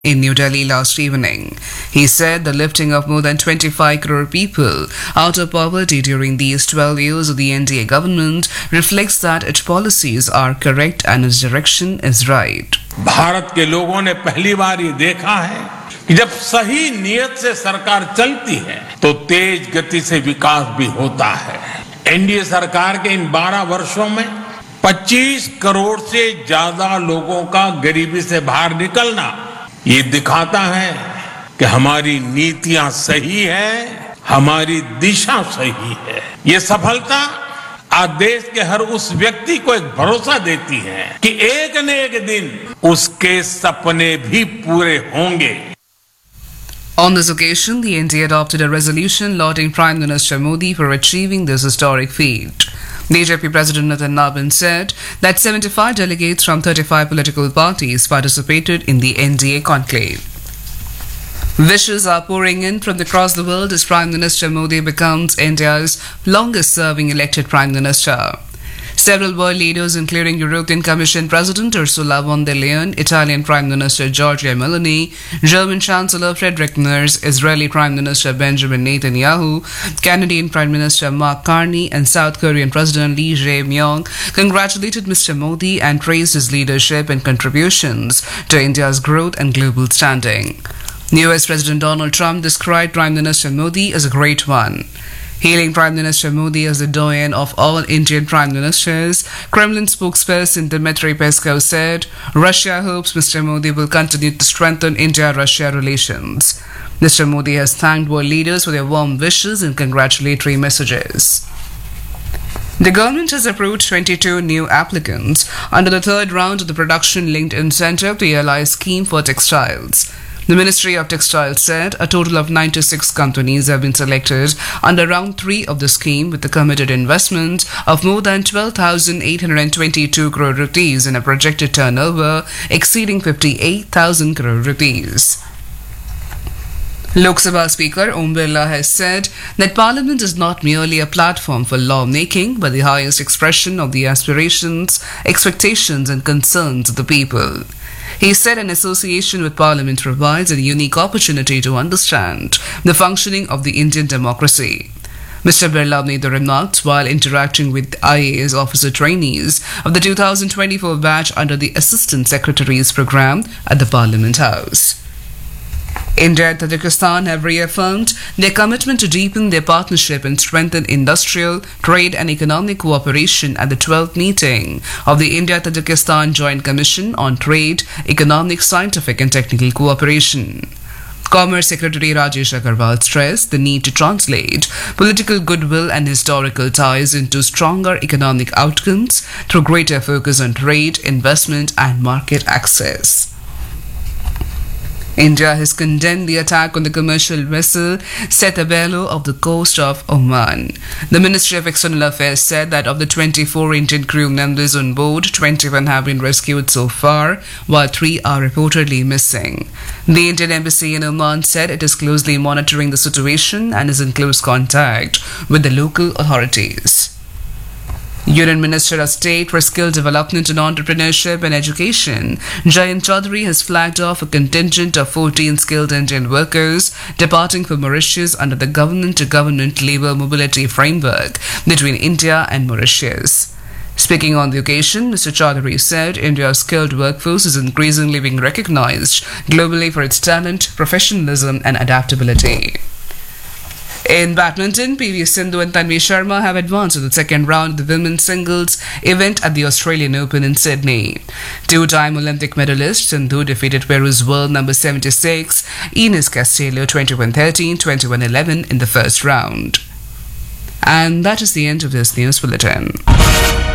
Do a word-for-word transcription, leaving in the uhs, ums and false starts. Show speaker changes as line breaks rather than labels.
in New Delhi last evening. He said the lifting of more than twenty-five crore people out of poverty during these twelve years of the N D A government reflects that its policies are correct and its direction is right.
Bharat के लोगों ने पहली बार ये देखा है कि जब सही नियत से सरकार चलती है तो तेज गति से विकास भी होता है। एनडीए सरकार के इन बारह वर्षों में पच्चीस करोड़ से ज्यादा लोगों का गरीबी से बाहर निकलना ये दिखाता है कि हमारी नीतियां सही है, हमारी दिशा सही है। ये सफलता आज देश के हर उस व्यक्ति को एक भरोसा देती है कि एक न एक दिन उसके सपने भी पूरे होंगे।
On this occasion, the N D A adopted a resolution lauding Prime Minister Modi for achieving this historic feat. B J P President Nitin Nabin said that seventy-five delegates from thirty-five political parties participated in the N D A conclave. Wishes are pouring in from across the world as Prime Minister Modi becomes India's longest-serving elected Prime Minister. Several world leaders, including European Commission President Ursula von der Leyen, Italian Prime Minister Giorgia Meloni, German Chancellor Friedrich Merz, Israeli Prime Minister Benjamin Netanyahu, Canadian Prime Minister Mark Carney, and South Korean President Lee Jae-myung congratulated Mister Modi and praised his leadership and contributions to India's growth and global standing. U S President Donald Trump described Prime Minister Modi as a great one. Hailing Prime Minister Modi as the doyen of all Indian Prime Ministers, Kremlin spokesperson Dmitry Peskov said Russia hopes Mister Modi will continue to strengthen India-Russia relations. Mister Modi has thanked world leaders for their warm wishes and congratulatory messages. The government has approved twenty-two new applicants under the third round of the Production-Linked Incentive P L I scheme for textiles. The Ministry of Textiles said a total of ninety-six companies have been selected under round three of the scheme with a committed investment of more than twelve thousand eight hundred twenty-two crore rupees and a projected turnover exceeding fifty-eight thousand crore rupees. Lok Sabha Speaker Om Birla has said that Parliament is not merely a platform for law-making but the highest expression of the aspirations, expectations and concerns of the people. He said an association with Parliament provides a unique opportunity to understand the functioning of the Indian democracy. Mister Birla made the remarks while interacting with I A S officer trainees of the two thousand twenty-four batch under the Assistant Secretaries Programme at the Parliament House. India and Tajikistan have reaffirmed their commitment to deepen their partnership and strengthen industrial, trade and economic cooperation at the twelfth meeting of the India-Tajikistan Joint Commission on Trade, Economic, Scientific and Technical Cooperation. Commerce Secretary Rajesh Agarwal stressed the need to translate political goodwill and historical ties into stronger economic outcomes through greater focus on trade, investment and market access. India has condemned the attack on the commercial vessel Setabelo of the coast of Oman. The Ministry of External Affairs said that of the twenty-four Indian crew members on board, twenty-one have been rescued so far, while three are reportedly missing. The Indian Embassy in Oman said it is closely monitoring the situation and is in close contact with the local authorities. Union Minister of State for Skill Development and Entrepreneurship and Education, Jayant Chaudhary, has flagged off a contingent of fourteen skilled Indian workers departing for Mauritius under the government-to-government labour mobility framework between India and Mauritius. Speaking on the occasion, Mister Chaudhary said India's skilled workforce is increasingly being recognised globally for its talent, professionalism and adaptability. In badminton, P V Sindhu and Tanvi Sharma have advanced to the second round of the women's singles event at the Australian Open in Sydney. Two-time Olympic medalist Sindhu defeated Peru's world number seventy-six, Ines Castillo, twenty-one thirteen, twenty-one eleven in the first round. And that is the end of this news bulletin.